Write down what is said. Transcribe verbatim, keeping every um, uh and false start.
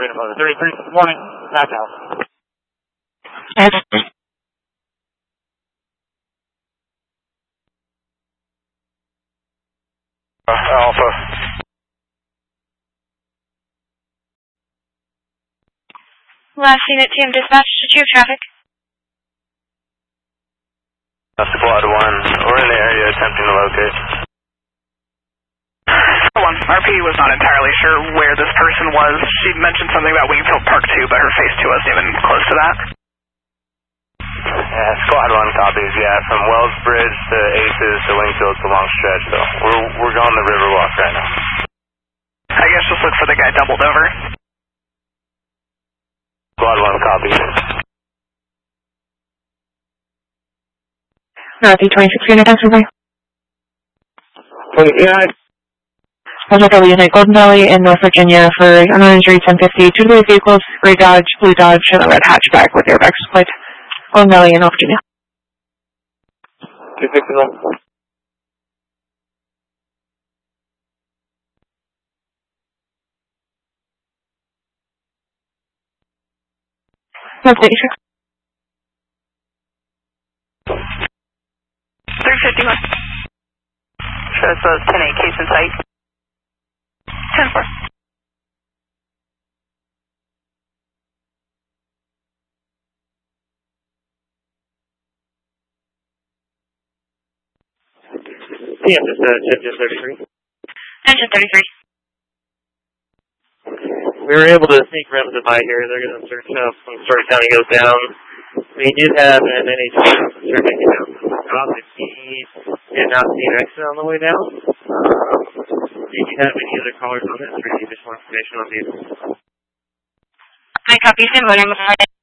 thirty-three, good morning, Matt House. Uh, Alpha. Last unit team dispatch to Chief Traffic. Uh, Squad one, we're in the area attempting to locate. One, R P was not entirely sure where this person was. She mentioned something about Wingfield Park two, but her face to wasn't even close to that. Yeah, Squad one copies, yeah, from Wells Bridge to Aces to Wingfield's a long stretch, so we're, we're going the Riverwalk right now. I guess just look for the guy doubled over. Squad one copies. Northeast twenty-six unit, answer by. twenty-eight. Hotel W is at Golden Valley in North Virginia for unknown injury ten fifty. Two of the vehicles, gray Dodge, blue Dodge, and a red hatchback with airbags split. Golden Valley in North Virginia. two sixty-one. North eighty-six. three fifty-one. Shows those ten eight case in sight. ten four. Yeah, just uh, engine thirty-three. Engine thirty-three. We were able to sneak Remsen by here. They're going to search up when Story County goes down. We did have an N H C officer taken down. Obviously, he did not see an exit on the way down. Did you have any other callers on this, or any additional information on the vehicle? I copy, similar, I'm sorry.